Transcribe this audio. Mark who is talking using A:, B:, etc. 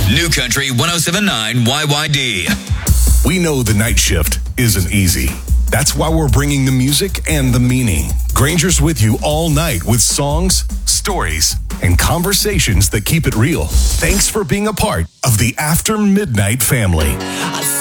A: New Country 107.9 YYD.
B: We know the night shift isn't easy. That's why we're bringing the music and the meaning. Granger's with you all night with songs, stories, and conversations that keep it real. Thanks for being a part of the After Midnight family.